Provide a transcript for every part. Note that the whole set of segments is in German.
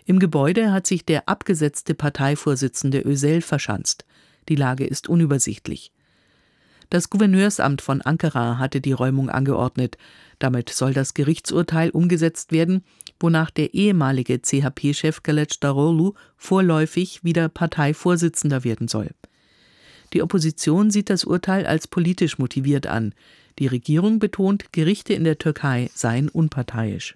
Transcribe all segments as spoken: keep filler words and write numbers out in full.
Im Gebäude hat sich der abgesetzte Parteivorsitzende Özel verschanzt. Die Lage ist unübersichtlich. Das Gouverneursamt von Ankara hatte die Räumung angeordnet. Damit soll das Gerichtsurteil umgesetzt werden, wonach der ehemalige C H P-Chef Kılıçdaroğlu vorläufig wieder Parteivorsitzender werden soll. Die Opposition sieht das Urteil als politisch motiviert an. Die Regierung betont, Gerichte in der Türkei seien unparteiisch.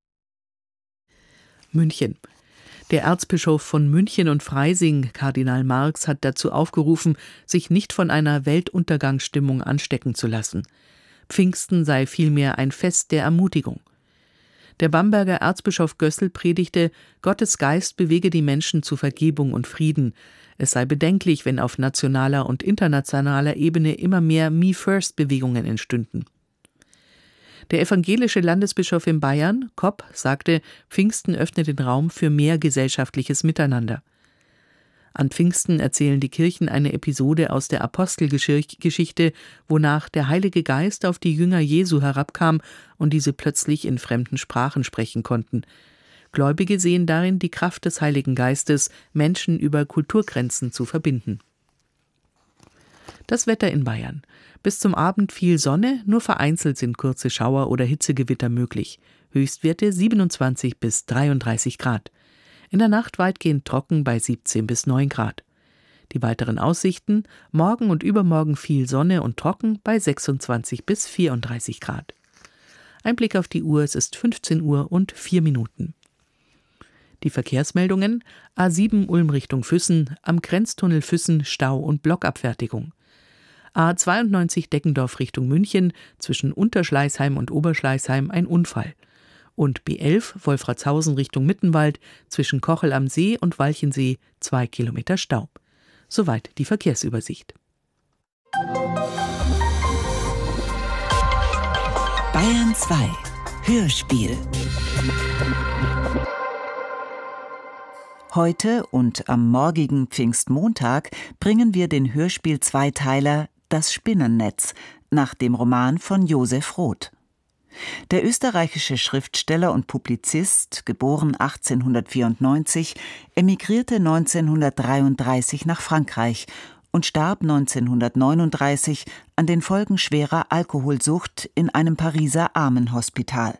München. Der Erzbischof von München und Freising, Kardinal Marx, hat dazu aufgerufen, sich nicht von einer Weltuntergangsstimmung anstecken zu lassen. Pfingsten sei vielmehr ein Fest der Ermutigung. Der Bamberger Erzbischof Gößel predigte, Gottes Geist bewege die Menschen zu Vergebung und Frieden. Es sei bedenklich, wenn auf nationaler und internationaler Ebene immer mehr Me-First-Bewegungen entstünden. Der evangelische Landesbischof in Bayern, Kopp, sagte, Pfingsten öffne den Raum für mehr gesellschaftliches Miteinander. An Pfingsten erzählen die Kirchen eine Episode aus der Apostelgeschichte, wonach der Heilige Geist auf die Jünger Jesu herabkam und diese plötzlich in fremden Sprachen sprechen konnten. Gläubige sehen darin die Kraft des Heiligen Geistes, Menschen über Kulturgrenzen zu verbinden. Das Wetter in Bayern. Bis zum Abend viel Sonne, nur vereinzelt sind kurze Schauer oder Hitzegewitter möglich. Höchstwerte siebenundzwanzig bis dreiunddreißig Grad. In der Nacht weitgehend trocken bei siebzehn bis neun Grad. Die weiteren Aussichten: morgen und übermorgen viel Sonne und trocken bei sechsundzwanzig bis vierunddreißig Grad. Ein Blick auf die Uhr, es ist fünfzehn Uhr und vier Minuten. Die Verkehrsmeldungen: A sieben Ulm Richtung Füssen, am Grenztunnel Füssen Stau und Blockabfertigung. A zweiundneunzig Deggendorf Richtung München, zwischen Unterschleißheim und Oberschleißheim ein Unfall. Und B elf Wolfratshausen Richtung Mittenwald, zwischen Kochel am See und Walchensee zwei Kilometer Stau. Soweit die Verkehrsübersicht. Bayern zwei Hörspiel. Heute und am morgigen Pfingstmontag bringen wir den Hörspiel-Zweiteiler Das Spinnennetz nach dem Roman von Josef Roth. Der österreichische Schriftsteller und Publizist, geboren achtzehnhundertvierundneunzig, emigrierte neunzehnhundertdreiunddreißig nach Frankreich und starb neunzehnhundertneununddreißig an den Folgen schwerer Alkoholsucht in einem Pariser Armenhospital.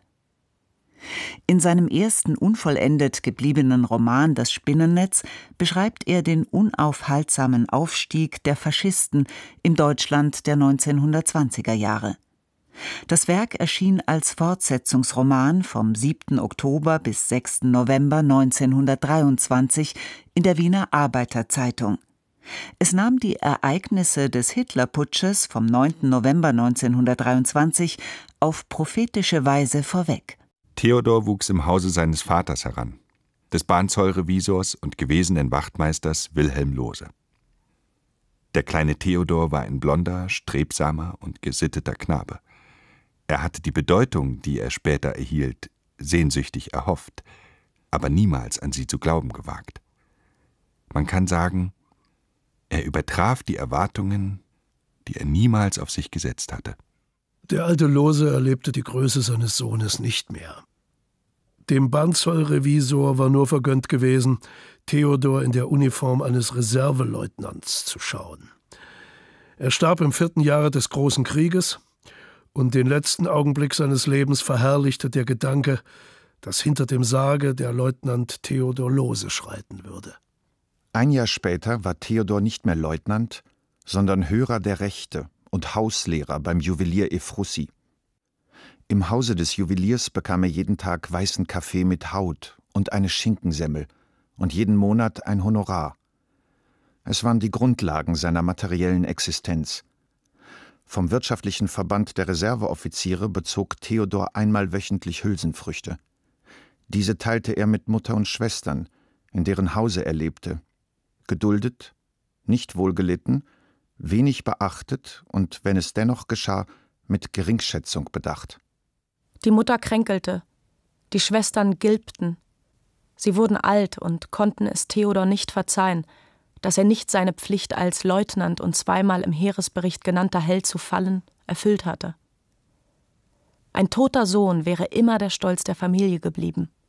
In seinem ersten unvollendet gebliebenen Roman Das Spinnennetz beschreibt er den unaufhaltsamen Aufstieg der Faschisten im Deutschland der neunzehnhundertzwanziger Jahre. Das Werk erschien als Fortsetzungsroman vom siebten Oktober bis sechsten November neunzehnhundertdreiundzwanzig in der Wiener Arbeiterzeitung. Es nahm die Ereignisse des Hitlerputsches vom neunten November neunzehnhundertdreiundzwanzig auf prophetische Weise vorweg. Theodor wuchs im Hause seines Vaters heran, des Bahnzollrevisors und gewesenen Wachtmeisters Wilhelm Lohse. Der kleine Theodor war ein blonder, strebsamer und gesitteter Knabe. Er hatte die Bedeutung, die er später erhielt, sehnsüchtig erhofft, aber niemals an sie zu glauben gewagt. Man kann sagen, er übertraf die Erwartungen, die er niemals auf sich gesetzt hatte. Der alte Lohse erlebte die Größe seines Sohnes nicht mehr. Dem Bahnzollrevisor war nur vergönnt gewesen, Theodor in der Uniform eines Reserveleutnants zu schauen. Er starb im vierten Jahre des Großen Krieges, und den letzten Augenblick seines Lebens verherrlichte der Gedanke, dass hinter dem Sarge der Leutnant Theodor Lohse schreiten würde. Ein Jahr später war Theodor nicht mehr Leutnant, sondern Hörer der Rechte und Hauslehrer beim Juwelier Ephrussi. Im Hause des Juweliers bekam er jeden Tag weißen Kaffee mit Haut und eine Schinkensemmel und jeden Monat ein Honorar. Es waren die Grundlagen seiner materiellen Existenz. Vom wirtschaftlichen Verband der Reserveoffiziere bezog Theodor einmal wöchentlich Hülsenfrüchte. Diese teilte er mit Mutter und Schwestern, in deren Hause er lebte. Geduldet, nicht wohlgelitten, wenig beachtet und, wenn es dennoch geschah, mit Geringschätzung bedacht. Die Mutter kränkelte, die Schwestern gilbten. Sie wurden alt und konnten es Theodor nicht verzeihen, dass er nicht seine Pflicht als Leutnant und zweimal im Heeresbericht genannter Held zu fallen erfüllt hatte. Ein toter Sohn wäre immer der Stolz der Familie geblieben.